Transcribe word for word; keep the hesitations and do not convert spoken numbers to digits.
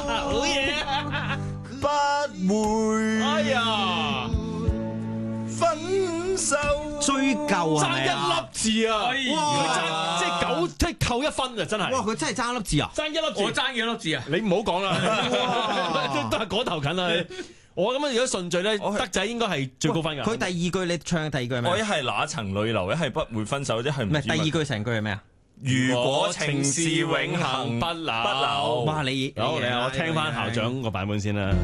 好嘢， 不會。 哎呀， 分手追究係爭一咪啊？ 粒字啊！ 哎呀佢爭即係九，即係扣一分啊！真係哇！佢真係爭一粒字啊！ 爭一粒字， 我爭幾多粒字啊？ 你唔好講啦，都都係嗰頭近啦。我咁樣如果順序咧， 我係德仔應該係最高分㗎。 佢第二句你唱嘅第二句係咩啊？ 我一係那層淚流，一係不會分手，一係唔知乜唔係第二句成句係咩啊？ 如果情是永恆不不朽， 朽。 哇！你好嚟啊！我聽翻校長個版本先啦。